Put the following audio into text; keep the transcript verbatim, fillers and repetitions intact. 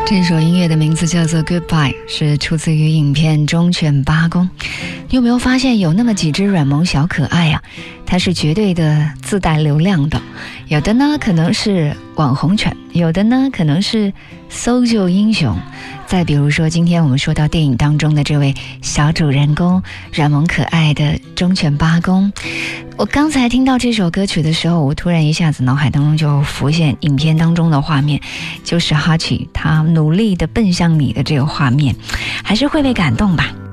这首音乐的名字叫做 Goodbye， 是出自于影片忠犬八公。你有没有发现有那么几只软萌小可爱啊？它是绝对的自带流量的，有的呢可能是网红犬，有的呢可能是搜救英雄。再比如说今天我们说到电影当中的这位小主人公，软萌可爱的忠犬八公。我刚才听到这首歌曲的时候，我突然一下子脑海当中就浮现影片当中的画面，就是哈奇他努力的奔向你的这个画面，还是会被感动吧。